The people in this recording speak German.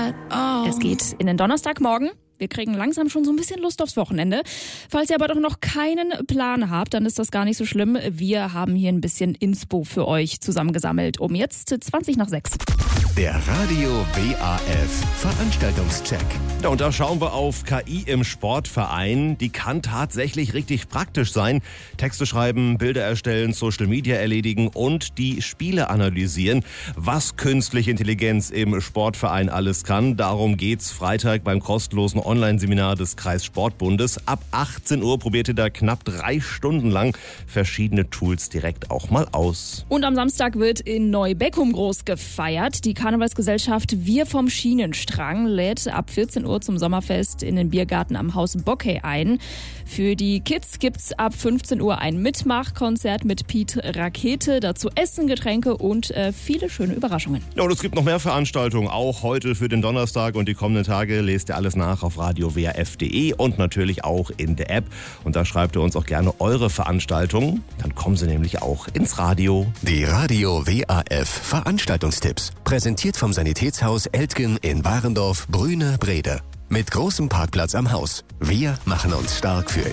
Es geht in den Donnerstagmorgen. Wir kriegen langsam schon so ein bisschen Lust aufs Wochenende. Falls ihr aber doch noch keinen Plan habt, dann ist das gar nicht so schlimm. Wir haben hier ein bisschen Inspo für euch zusammengesammelt. Um jetzt 6:20. Der Radio WAF Veranstaltungscheck. Ja, und da schauen wir auf KI im Sportverein. Die kann tatsächlich richtig praktisch sein. Texte schreiben, Bilder erstellen, Social Media erledigen und die Spiele analysieren. Was künstliche Intelligenz im Sportverein alles kann, darum geht's Freitag beim kostenlosen Online-Seminar des Kreissportbundes. Ab 18 Uhr probiert ihr da knapp 3 Stunden lang verschiedene Tools direkt auch mal aus. Und am Samstag wird in Neubeckum groß gefeiert. Die Karnevalsgesellschaft Wir vom Schienenstrang lädt ab 14 Uhr zum Sommerfest in den Biergarten am Haus Bockey ein. Für die Kids gibt's ab 15 Uhr ein Mitmachkonzert mit Piet Rakete. Dazu Essen, Getränke und viele schöne Überraschungen. Ja, und es gibt noch mehr Veranstaltungen, auch heute für den Donnerstag und die kommenden Tage. Lest ihr alles nach auf radiowaf.de und natürlich auch in der App. Und da schreibt ihr uns auch gerne eure Veranstaltungen. Dann kommen sie nämlich auch ins Radio. Die Radio WAF Veranstaltungstipps. Präsentiert vom Sanitätshaus Eltgen in Warendorf, Brüne, Brede. Mit großem Parkplatz am Haus. Wir machen uns stark für